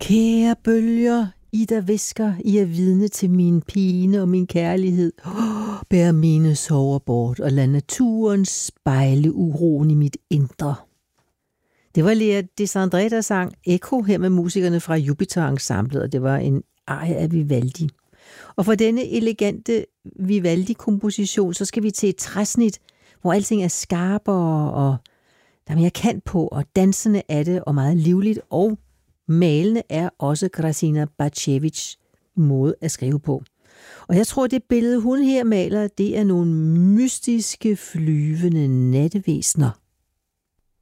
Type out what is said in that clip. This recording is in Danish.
Kære bølger, I der hvisker, I er vidne til min pine og min kærlighed. Bær mine sorger bort og lad naturen spejle uroen i mit indre. Det var Lea Desandré, der sang Echo her med musikerne fra Jupiter-ensemblet, og det var en arie af Vivaldi. Og for denne elegante Vivaldi-komposition, så skal vi til et træsnit, hvor alting er skarpere, og der er mere kant på, og dansende er det, og meget livligt, og malende er også Krasina Bacevic måde at skrive på. Og jeg tror, det billede, hun her maler, det er nogle mystiske, flyvende nattevæsner.